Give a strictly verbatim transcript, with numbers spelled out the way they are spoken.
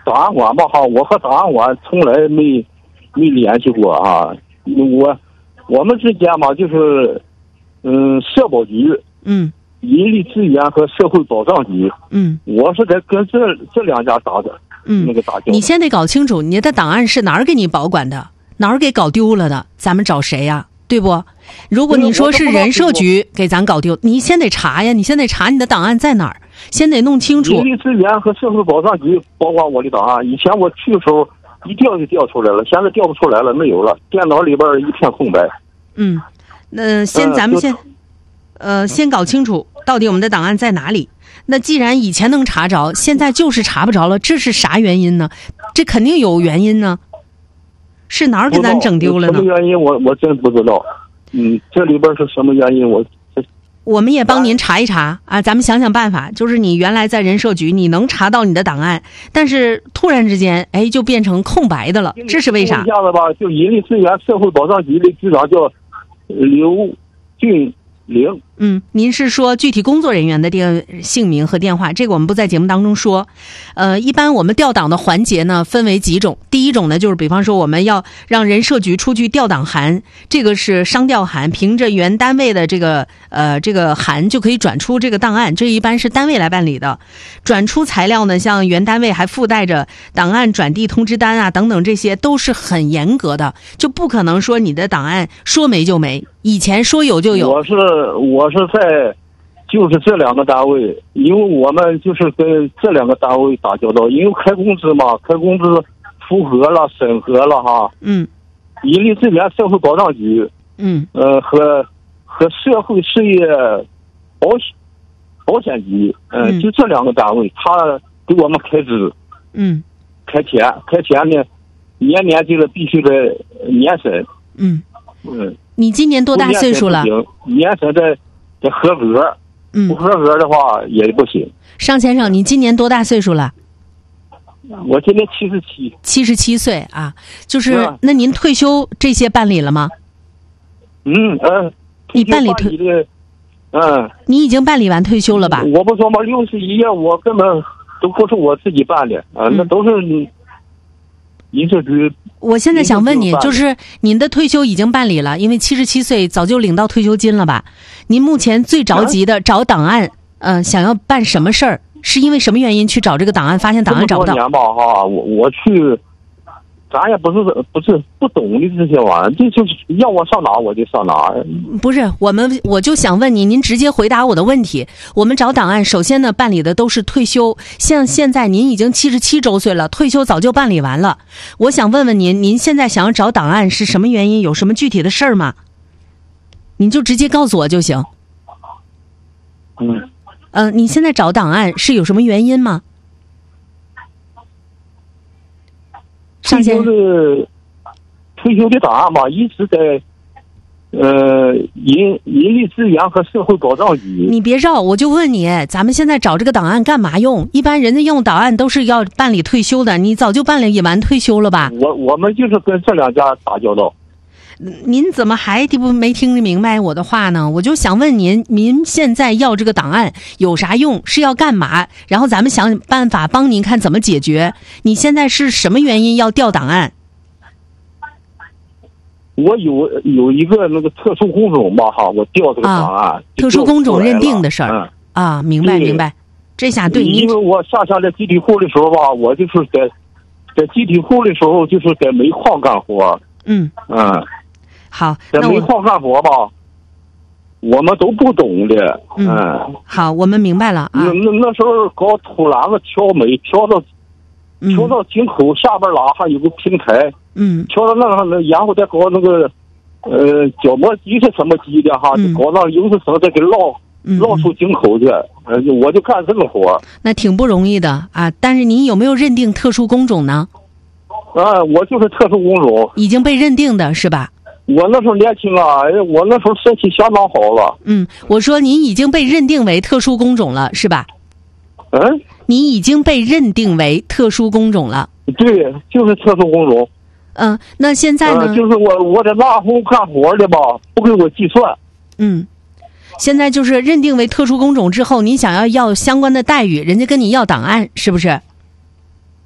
档案馆吧哈，我和档案馆从来没没联系过哈。我我们之间嘛，就是嗯，社保局， 嗯， 人力资源和社会保障局， 嗯， 我是在跟这这两家打的， 嗯， 那个打交道。 你先得搞清楚你的档案是哪儿给你保管的，哪儿给搞丢了的，咱们找谁呀？对不？如果你说是人社局给咱搞丢，你先得查呀，你先得查你的档案在哪儿，先得弄清楚。 人力资源和社会保障局保管我的档案，以前我去的时候一调就调出来了，现在调不出来了，没有了，电脑里边一片空白。 嗯，那先咱们先，呃，先搞清楚到底我们的档案在哪里。那既然以前能查着，现在就是查不着了，这是啥原因呢？这肯定有原因呢。是哪儿给咱整丢了呢？ 什么原因我我真不知道。嗯，这里边是什么原因我？ 我们也帮您查一查啊，咱们想想办法。就是你原来在人社局，你能查到你的档案，但是突然之间，哎，就变成空白的了，这是为啥？ 这样的吧，就人力资源社会保障局的局长叫刘俊玲。 嗯，您是说具体工作人员的电姓名和电话？这个我们不在节目当中说。呃，一般我们调档的环节呢，分为几种。第一种呢，就是比方说我们要让人社局出具调档函，这个是商调函，凭着原单位的这个呃这个函就可以转出这个档案，这一般是单位来办理的。转出材料呢，像原单位还附带着档案转递通知单啊等等，这些都是很严格的，就不可能说你的档案说没就没，以前说有就有。 我是我是在就是这两个单位，因为我们就是跟这两个单位打交道，因为开工资嘛，开工资符合了审核了哈。 嗯。 人力资源社会保障局， 嗯， 呃和和社会事业保险保险局，嗯、呃，就这两个单位，他给我们开支， 嗯， 开钱，开钱呢，年年这个必须得年审。 嗯嗯。 你今年多大岁数了？ 年审得得合格。 嗯， 不合格的话也不行。 尚先生，你今年多大岁数了？ 我今年七十七。 七十七岁啊，就是、嗯、那您退休这些办理了吗？ 嗯嗯， 你办理退， 嗯， 你已经办理完退休了吧？ 我不说嘛，六十一页我根本都不是我自己办的啊、嗯，那都是人社局。 我现在想问你，就是您的退休已经办理了，因为七十七岁早就领到退休金了吧？您目前最着急的找档案，嗯、呃，想要办什么事儿？是因为什么原因去找这个档案？发现档案找不到。 这么多年吧，哈，我我去，咱也不是不是不懂的这些玩意儿，这就是要我上哪我就上哪。 不是，我们我就想问你，您直接回答我的问题。我们找档案，首先呢，办理的都是退休，像现在您已经七十七周岁了，退休早就办理完了。我想问问您，您现在想要找档案是什么原因？有什么具体的事儿吗？您就直接告诉我就行。 嗯。 呃，你现在找档案是有什么原因吗？ 退休的退休的档案吧，一直在呃人人力资源和社会保障局。 你别绕，我就问你，咱们现在找这个档案干嘛用？一般人家用档案都是要办理退休的，你早就办理完退休了吧？ 我我们就是跟这两家打交道。 您怎么还不没听明白我的话呢？我就想问您，您现在要这个档案有啥用？是要干嘛？然后咱们想办法帮您看怎么解决。你现在是什么原因要调档案？ 我有有一个那个特殊工种吧，哈，我调这个档案。啊、 特殊工种认定的事儿、嗯、啊，明白明白。这下对您， 因为我下乡在集体户的时候吧，我就是在在集体户的时候就是在煤矿干活。 嗯嗯。 好， 在煤矿干活吧，我们都不懂的。 嗯，嗯好，我们明白了啊。 那那那时候搞土篮子挑煤，挑到挑到井口下边拉还有个平台。 嗯， 挑到那个，然后再搞那个呃角磨机是什么机的哈， 嗯、 就搞那油丝绳再给捞、嗯、捞出井口去。呃，我就干这个活。 那挺不容易的啊！但是您有没有认定特殊工种呢？ 啊，我就是特殊工种， 已经被认定的是吧？ 我那时候年轻啊，我那时候身体相当好了。 嗯，我说您已经被认定为特殊工种了，是吧？ 嗯， 你已经被认定为特殊工种了。 对，就是特殊工种。 嗯，那现在呢？ 呃、就是我我在拉红干活的吧，不给我计算。 嗯，现在就是认定为特殊工种之后，你想要要相关的待遇，人家跟你要档案，是不是？